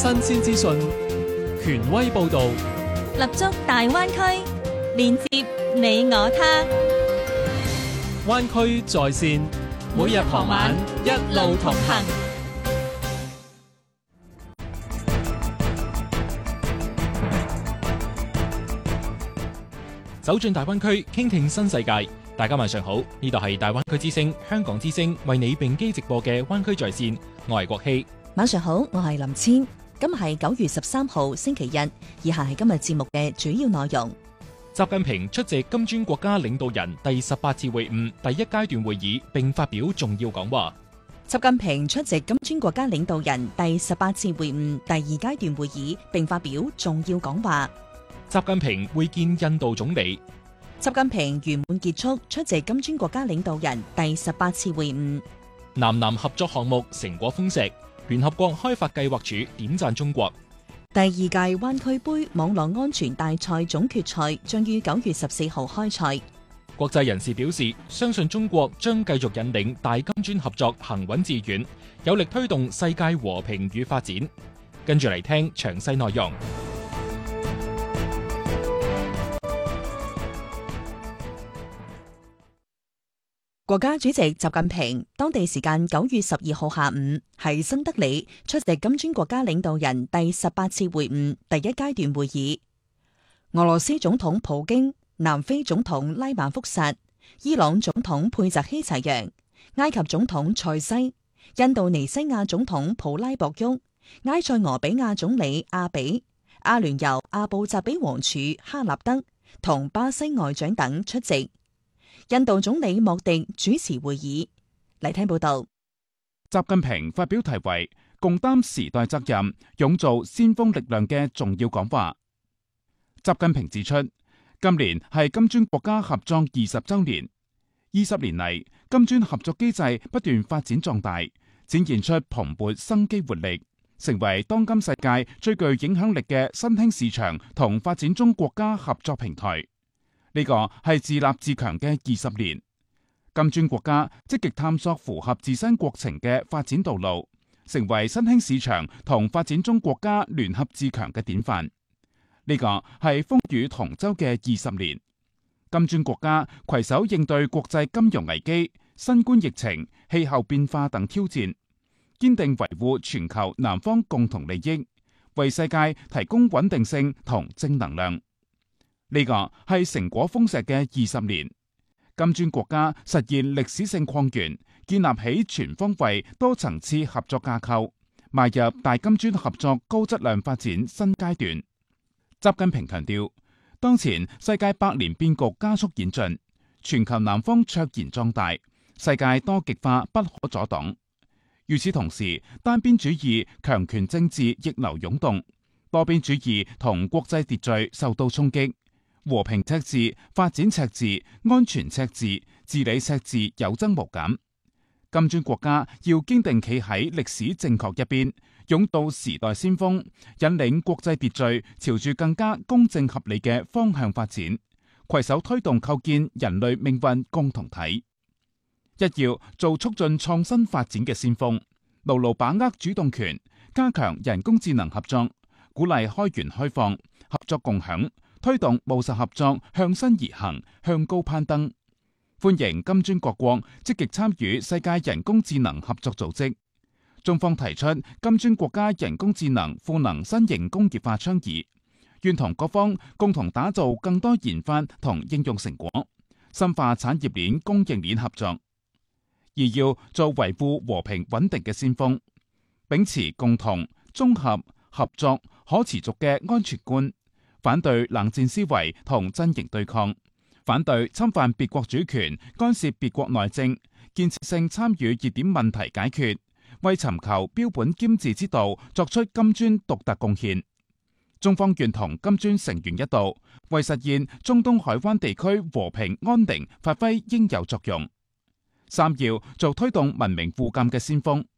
新鮮資訊，權威報導， 立足大灣區，連接你我他。 灣區在線，每日傍晚一路同行。走進大灣區，傾聽新世界。大家晚上好，呢度係大灣區之聲、香港之聲為你並機直播嘅灣區在線，我係國希。 晚上好，我係林千。今日係9月13號星期日，以下係今日節目嘅主要內容。 習近平出席金磚國家領導人第18次會晤第一階段會議並發表重要講話。 習近平出席金磚國家領導人第18次會晤第二階段會議並發表重要講話。 習近平會見印度總理。 習近平圓滿結束出席金磚國家領導人第18次會晤。 南南合作項目成果豐碩，聯合國開發計劃署點讚中國。 第二屆灣區杯網絡安全大賽總決賽將於9月14號開賽。 國際人士表示，相信中國將繼續引領大金磚合作行穩致遠，有力推動世界和平與發展。跟住嚟聽詳細內容。 國家主席習近平當地時間9月12號下午喺新德里出席金磚國家領導人第18次會晤第一階段會議。俄羅斯總統普京、南非總統拉馬福薩、伊朗總統佩澤希齊揚、埃及總統塞西、印度尼西亞總統普拉博沃、埃塞俄比亞總理阿比、阿聯酋阿布扎比王儲哈納德同巴西外長等出席。印度總理莫迪主持會議。嚟聽報道。 習近平發表題為《共擔時代責任，勇做先鋒力量》嘅重要講話。習近平指出，今年係金磚國家合作20週年，20年嚟，金磚合作機制不斷發展壯大，展現出蓬勃生機活力，成為當今世界最具影響力嘅新興市場同發展中國家合作平台。呢個係自立自強嘅20年，金磚國家積極探索符合自身國情嘅發展道路，成為新興市場同發展中國家聯合自強嘅典範。呢個係風雨同舟嘅20年，金磚國家攜手應對國際金融危機、新冠疫情、氣候變化等挑戰，堅定維護全球南方共同利益，為世界提供穩定性同正能量。呢個係成果豐碩嘅20年，金磚國家實現歷史性擴員，建立起全方位多層次合作架構，邁入大金磚合作高質量發展新階段。習近平強調，當前世界百年變局加速演進，全球南方卓然壯大，世界多極化不可阻擋。與此同時，單邊主義、強權政治逆流湧動，多邊主義同國際秩序受到衝擊。和平赤字、發展赤字、安全赤字、治理赤字有增無減。金磚國家要堅定企喺歷史正確一邊，勇做時代先鋒，引領國際秩序朝住更加公正合理嘅方向發展，攜手推動構建人類命運共同體。一要做促進創新發展嘅先鋒，牢牢把握主動權，加強人工智能合作，鼓勵開源開放、合作共享，推動務實合作向新而行，向高攀登。歡迎金磚各國積極參與世界人工智能合作組織。中方提出金磚國家人工智能賦能新型工業化倡議，願同各方共同打造更多研發同應用成果，深化產業鏈供應鏈合作。而要做維護和平穩定嘅先鋒，秉持共同、綜合、合作、可持續嘅安全觀，反對冷戰思維同陣營對抗，反對侵犯別國主權、干涉別國內政，建設性參與熱點問題解決，為尋求標本兼治之道作出金磚獨特貢獻。中方願同金磚成員一道，為實現中東海灣地區和平安寧發揮應有作用。三要做推動文明互鑒嘅先鋒，